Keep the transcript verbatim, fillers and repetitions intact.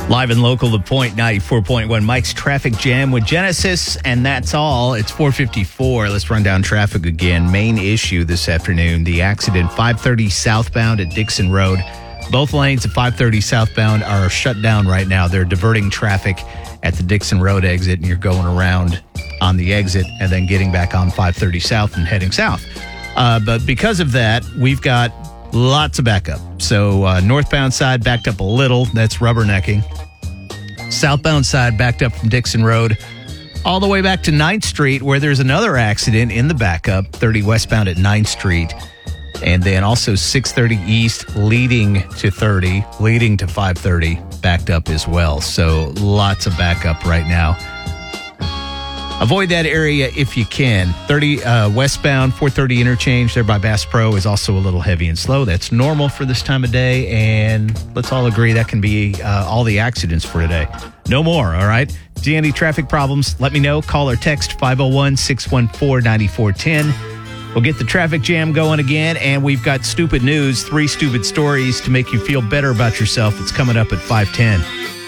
Live and local, The Point ninety-four point one. Mike's Traffic Jam with Genesis, and that's all. It's four fifty-four. Let's run down traffic again. Main issue this afternoon, the accident five thirty southbound at Dixon Road. Both lanes at five thirty southbound are shut down right now. They're diverting traffic at the Dixon Road exit, and you're going around on the exit and then getting back on five thirty south and heading south. Uh, but because of that, we've got lots of backup. So uh, northbound side backed up a little. That's rubbernecking. Southbound side backed up from Dixon Road all the way back to ninth Street, where there's another accident in the backup, thirty westbound at ninth Street. And then also six thirty east leading to thirty, leading to five thirty, backed up as well. So lots of backup right now. Avoid that area if you can. thirty uh, westbound, four thirty interchange there by Bass Pro is also a little heavy and slow. That's normal for this time of day, and let's all agree that can be uh, all the accidents for today. No more, all right? If you have any traffic problems, let me know. Call or text five oh one, six one four, nine four one oh. We'll get the traffic jam going again, and we've got stupid news, three stupid stories to make you feel better about yourself. It's coming up at five ten.